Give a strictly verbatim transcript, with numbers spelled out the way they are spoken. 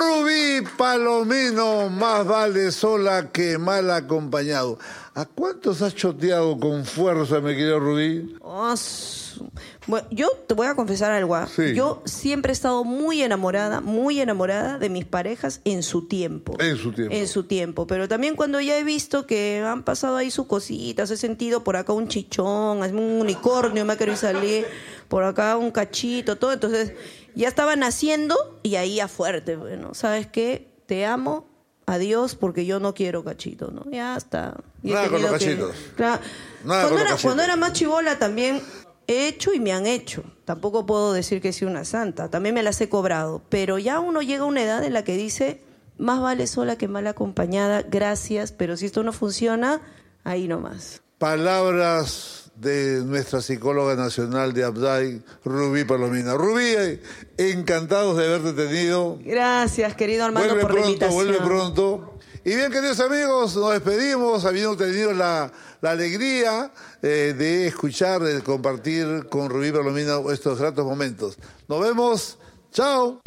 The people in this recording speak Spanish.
Rubí Palomino, más vale sola que mal acompañado. ¿A cuántos has choteado con fuerza, mi querido Rubí? Oh, su- bueno, yo te voy a confesar algo. ¿ah? Sí. Yo siempre he estado muy enamorada, muy enamorada de mis parejas en su tiempo. En su tiempo. En su tiempo. Pero también cuando ya he visto que han pasado ahí sus cositas, he sentido por acá un chichón, un unicornio me ha querido salir, por acá un cachito, todo. Entonces ya estaba naciendo y ahí a fuerte. Bueno, ¿sabes qué? Te amo. Adiós, porque yo no quiero cachito, ¿no? Ya está. Y he Nada con los tenido que- cachitos. Claro. Nada Cuando con los era, cachitos. cuando era más chibola también he hecho y me han hecho. Tampoco puedo decir que soy una santa. También me las he cobrado. Pero ya uno llega a una edad en la que dice, más vale sola que mal acompañada. Gracias, pero si esto no funciona, ahí nomás. Palabras de nuestra psicóloga nacional de Abday, Rubí Palomino. Rubí, eh, encantados de haberte tenido. Gracias, querido Armando, Vuelve por la pronto, invitación. vuelve pronto. Y bien, queridos amigos, nos despedimos, habiendo tenido la, la alegría eh, de escuchar, de compartir con Rubí Palomino estos gratos momentos. Nos vemos. Chao.